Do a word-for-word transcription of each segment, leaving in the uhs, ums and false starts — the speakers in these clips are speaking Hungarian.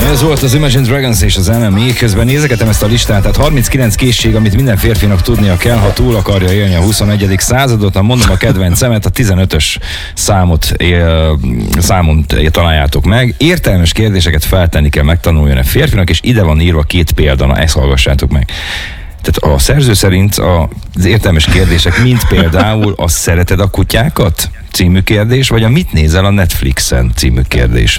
Ez volt az Imagine Dragons és az en em i. Közben nézegetem ezt a listát, tehát harminckilenc készség, amit minden férfinak tudnia kell, ha túl akarja élni a huszonegyedik századot. Mondom a kedvencemet, a tizenötös számot, él, számon találjátok meg. Értelmes kérdéseket feltenni kell megtanuljon a férfinak, és ide van írva két példa, na ezt hallgassátok meg. Tehát a szerző szerint az értelmes kérdések, mint például a szereted a kutyákat című kérdés, vagy a mit nézel a Netflixen című kérdés.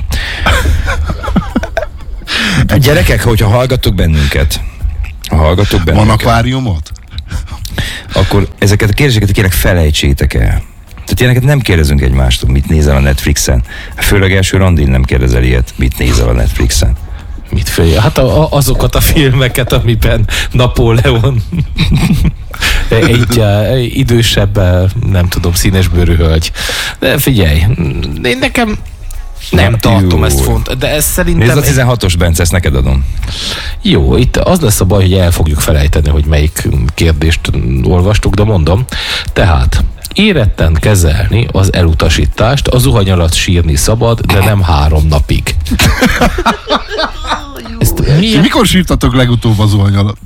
Gyerekek, hogyha hallgattok bennünket, ha hallgattok bennünket, van akváriumot? Akkor ezeket a kérdéseket kérlek felejtsétek el. Tehát ilyeneket nem kérdezünk egymástól, mit nézel a Netflixen. Főleg első randin nem kérdezel ilyet, mit nézel a Netflixen. Mit fél? Hát a, azokat a filmeket, amiben Napóleon egy uh, idősebb, nem tudom, színesbőrű hölgy. De figyelj, én nekem nem Na, tartom jó. ezt fontos, de ez szerintem... Nézd a tizenhatos, Bence, ezt neked adom. Jó, itt az lesz a baj, hogy el fogjuk felejteni, hogy melyik kérdést olvastuk, de mondom. Tehát éretten kezelni az elutasítást, a zuhany alatt sírni szabad, de nem három napig. Ezt, milyen... Mikor sírtatok legutóbb a zuhany alatt?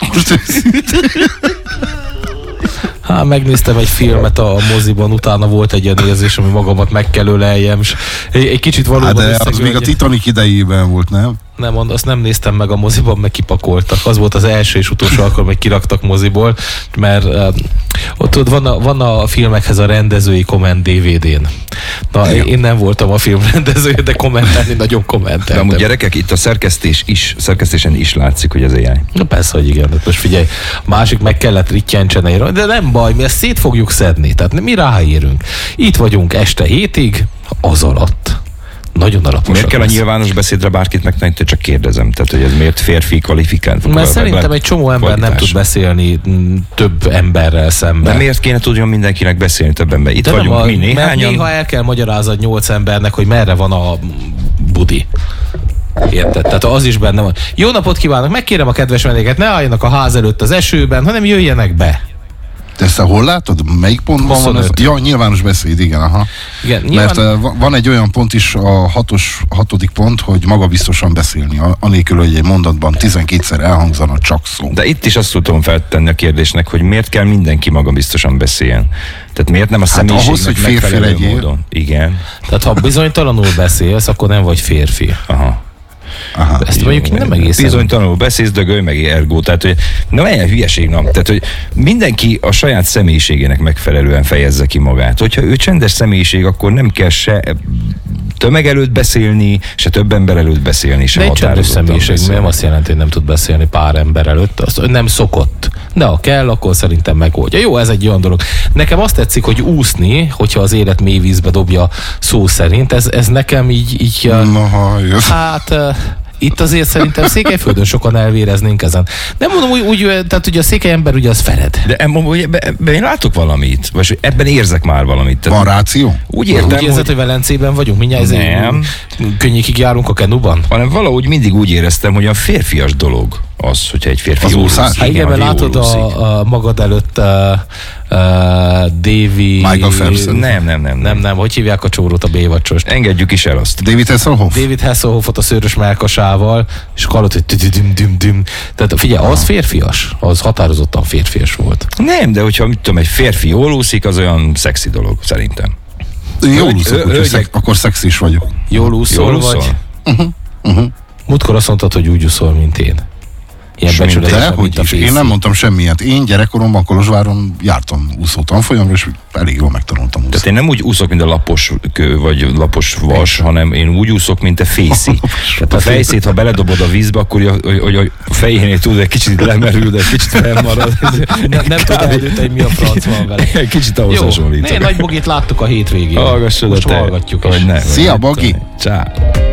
Hát megnéztem egy filmet a moziban, utána volt egy ilyen érzés, ami magamat meg kell öleljem, és egy, egy kicsit valóban... Hát de az még a Titanic idejében volt, nem? Nem, azt nem néztem meg a moziban, meg kipakoltak. Az volt az első és utolsó alkalom, hogy kiraktak moziból, mert uh, ott, ott van, a, van a filmekhez a rendezői komment dé vé dén. Na, én nem voltam a film rendezője, de kommentelni nagyon kommenteltem. De amúgy gyerekek, itt a szerkesztés is, szerkesztésen is látszik, hogy az á i. Na persze, hogy igen. Most figyelj, a másik meg kellett rittyentseni, de nem baj, mi ezt szét fogjuk szedni. Tehát mi ráírunk. Itt vagyunk este hétig, az alatt. Nagyon alaposan. Miért kell lesz. A nyilvános beszédre bárkit megtanítani, csak kérdezem. Tehát, hogy ez miért férfi kvalifikált? Mert szerintem egy csomó ember nem tud beszélni több emberrel szemben. De miért kéne tudjon mindenkinek beszélni több ember? Itt de vagyunk a, mi néhányan. Mert néha el kell magyarázod nyolc embernek, hogy merre van a budi. Érted? Tehát az is benne van. Jó napot kívánok, megkérem a kedves vendégeket, ne álljanak a ház előtt az esőben, hanem jöjjenek be. De ezt hol látod? Melyik pontban van ez? Ja, nyilvános beszéd, igen, aha. Igen, nyilván... Mert uh, van egy olyan pont is, a hatos, hatodik pont, hogy magabiztosan beszélni, anélkül, hogy egy mondatban tizenkétszer elhangzana csak szó. De itt is azt tudom feltenni a kérdésnek, hogy miért kell mindenki magabiztosan beszéljen. Tehát miért nem a hát személyiségnek ahhoz, hogy férfi legyél. Módon? Igen. Tehát ha bizonytalanul beszélsz, akkor nem vagy férfi. Aha. Aha, ezt mondjuk nem egészen. Bizonytalanul beszélsz, dögölj meg ergo. Tehát, hogy nem olyan hülyeség, nem. Tehát, hogy mindenki a saját személyiségének megfelelően fejezze ki magát. Hogyha ő csendes személyiség, akkor nem kell se tömeg előtt beszélni, se több ember előtt beszélni, se határozottan beszélni. Személyiség nem azt jelenti, hogy nem tud beszélni pár ember előtt, azt nem szokott. De ha kell, akkor szerintem megoldja. Jó, ez egy olyan dolog. Nekem azt tetszik, hogy úszni, hogyha az élet mély vízbe dobja szó szerint, ez, ez nekem így... így Aha, hát... Itt azért szerintem Székelyföldön sokan elvéreznénk ezen. Nem mondom úgy, úgy tehát ugye a székely ember ugye az feled. De ebben én látok valamit, vagy ebben érzek már valamit. Tehát van ráció? Úgy értem, úgy érzed, hogy, hogy Velencében vagyunk, mindjárt nem. Könnyékig járunk a kenuban? Hanem valahogy mindig úgy éreztem, hogy a férfias dolog az, hogyha egy férfi az jól úszik. Hát igen, mert látod a, a magad előtt uh, uh, Davy... Michael Phelps. Nem, nem, nem, nem. Nem, nem. Hogy hívják a csórót, a bévacsost? Engedjük is el azt. David Hasselhoff? David Hasselhoffot a szőrös melkasával, és hallott, hogy düm-düm-düm. Tehát figyelj, az férfias. Az határozottan férfias volt. Nem, de hogyha mit tudom, egy férfi jól úszik, az olyan szexi dolog, szerintem. Jól úszok, ő, ő, szek, akkor szexis vagyok. Jól úszol, jól úszol? Vagy? Uh-huh. Uh-huh. Múltkor azt mondtad, hogy úgy úszol, mint én. Ilyen becsületesen, hogy is. Én nem mondtam semmilyet. Én gyerekkoromban Kolozsváron jártam úszó tanfolyamra, és elég jól megtanultam úszni. Tehát én nem úgy úszok, mint a lapos kő, vagy lapos vas, én. hanem én úgy úszok, mint a fészi. Tehát a fejszét, ha beledobod a vízbe, akkor hogy a fejénél tud, egy kicsit lemerül, de egy kicsit felmarad. nem nem tudom előtt, hogy mi a franc van vele. Egy kicsit ahhoz hasonlítok. Nagy Bogit láttuk a hétvégén. Hallgassad, most hallgatjuk is. Ne, Szia, Bogi! Csá!